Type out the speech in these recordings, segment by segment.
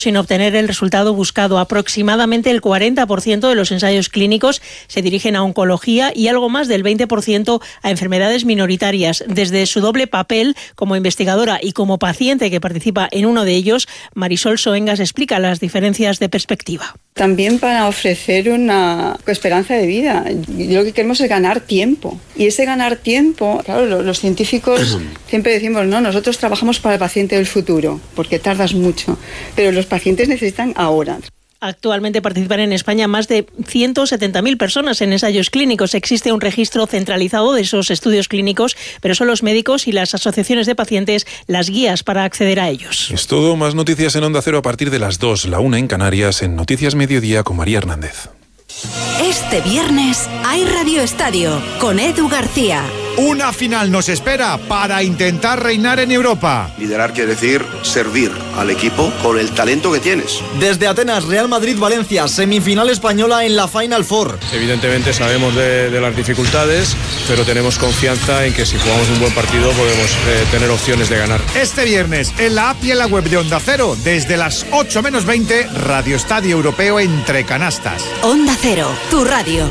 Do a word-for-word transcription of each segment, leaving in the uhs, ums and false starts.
sin obtener el resultado buscado. Aproximadamente el cuarenta por ciento de los ensayos clínicos se dirigen a oncología y algo más del veinte por ciento a enfermedades minoritarias. Desde su doble papel como investigadora y como paciente que participa en uno de ellos, Marisol Soengas explica las diferencias de perspectiva. También para ofrecer una esperanza de vida. Lo que queremos es ganar tiempo. Y ese ganar tiempo, claro, los científicos siempre decimos, no, nosotros trabajamos para el paciente del futuro, porque tardas mucho, pero los pacientes necesitan ahora. Actualmente participan en España más de ciento setenta mil personas en ensayos clínicos. Existe un registro centralizado de esos estudios clínicos, pero son los médicos y las asociaciones de pacientes las guías para acceder a ellos. Es todo. Más noticias en Onda Cero a partir de las dos, la una en Canarias, en Noticias Mediodía con María Hernández. Este viernes hay Radio Estadio con Edu García. Una final nos espera para intentar reinar en Europa. Liderar quiere decir servir al equipo con el talento que tienes. Desde Atenas, Real Madrid-Valencia, semifinal española en la Final Four. Evidentemente sabemos de, de las dificultades, pero tenemos confianza en que si jugamos un buen partido podemos eh, tener opciones de ganar. Este viernes, en la app y en la web de Onda Cero, desde las ocho menos veinte, Radio Estadio Europeo entre canastas. Onda Cero, tu radio.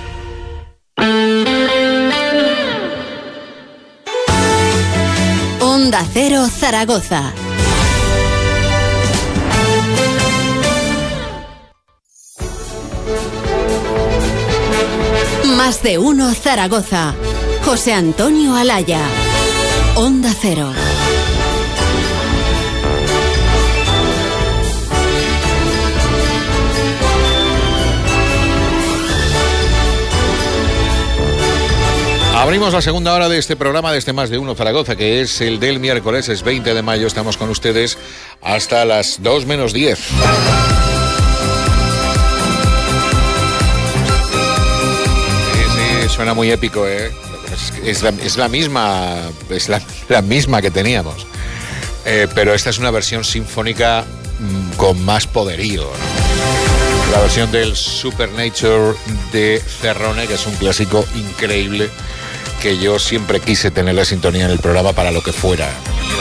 Onda Cero Zaragoza. Más de uno Zaragoza. José Antonio Alaya. Onda Cero. Abrimos la segunda hora de este programa, de este Más de Uno Zaragoza, que es el del miércoles, es veinte de mayo. Estamos con ustedes hasta las dos menos diez. Sí, sí, suena muy épico, ¿eh? Es, es, la, es la misma, es la, la misma que teníamos. Eh, pero esta es una versión sinfónica mmm, con más poderío, ¿no? La versión del Supernature de Cerrone, que es un clásico increíble, que yo siempre quise tener la sintonía en el programa para lo que fuera.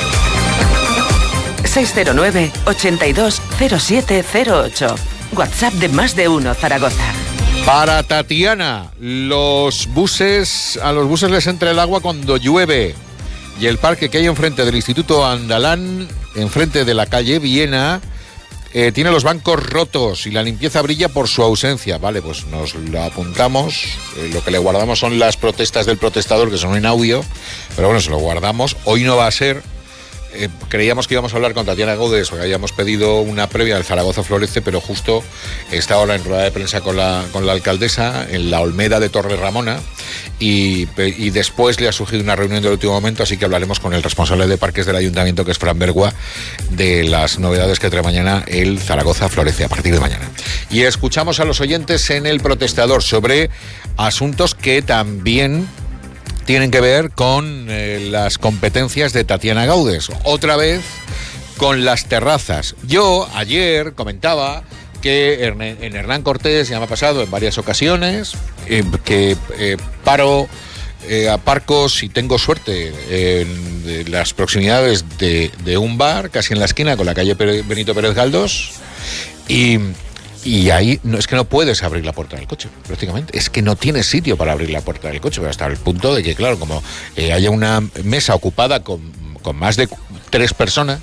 seis cero nueve, ochenta y dos, cero siete cero ocho. WhatsApp de Más de Uno Zaragoza. Para Tatiana, los buses, a los buses les entra el agua cuando llueve. Y el parque que hay enfrente del Instituto Andalán, enfrente de la calle Viena, Eh, tiene los bancos rotos y la limpieza brilla por su ausencia. Vale, pues nos lo apuntamos. Eh, lo que le guardamos son las protestas del protestador, que son en audio, pero bueno, se lo guardamos. Hoy no va a ser. Eh, creíamos que íbamos a hablar con Tatiana Gaudes, porque habíamos pedido una previa del Zaragoza Florece, pero justo está ahora en rueda de prensa con la, con la alcaldesa en la Olmeda de Torre Ramona, y, y después le ha surgido una reunión del último momento, así que hablaremos con el responsable de parques del ayuntamiento, que es Fran Bergua, de las novedades que trae mañana el Zaragoza Florece, a partir de mañana. Y escuchamos a los oyentes en el protestador sobre asuntos que también tienen que ver con eh, las competencias de Tatiana Gaudes. Otra vez con las terrazas. Yo ayer comentaba que en Hernán Cortés ya me ha pasado en varias ocasiones eh, que eh, paro, eh, aparco, si tengo suerte, en, en las proximidades de, de un bar, casi en la esquina con la calle Benito Pérez Galdós, y... Y ahí no, es que no puedes abrir la puerta del coche, prácticamente. Es que no tienes sitio para abrir la puerta del coche, pero hasta el punto de que, claro, como eh, haya una mesa ocupada con, con más de tres personas,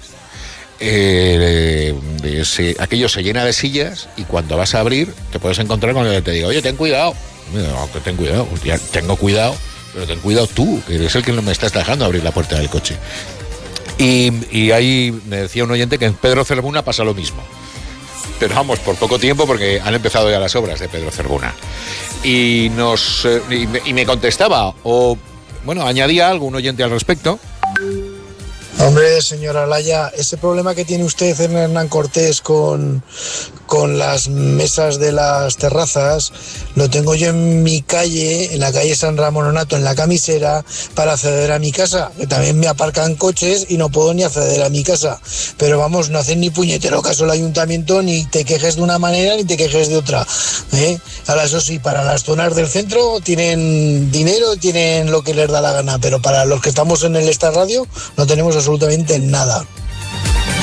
eh, eh, se, aquello se llena de sillas y cuando vas a abrir te puedes encontrar con el que te diga, oye, ten cuidado. No, que ten cuidado, ya tengo cuidado, pero ten cuidado tú, que eres el que no me estás dejando abrir la puerta del coche. Y, y ahí me decía un oyente que en Pedro Cervuna pasa lo mismo. Pero vamos, por poco tiempo, porque han empezado ya las obras de Pedro Cervuna. Y nos eh, y, me, y me contestaba, o bueno, añadía algo un oyente al respecto. Hombre, señora Alaya, ese problema que tiene usted en Hernán Cortés con, con las mesas de las terrazas, lo tengo yo en mi calle, en la calle San Ramón Onato, en la Camisera, para acceder a mi casa, que también me aparcan coches y no puedo ni acceder a mi casa. Pero vamos, no hacen ni puñetero caso el ayuntamiento, ni te quejes de una manera ni te quejes de otra, ¿eh? Ahora, eso sí, para las zonas del centro tienen dinero, tienen lo que les da la gana, pero para los que estamos en el Esta Radio no tenemos absolutamente nada.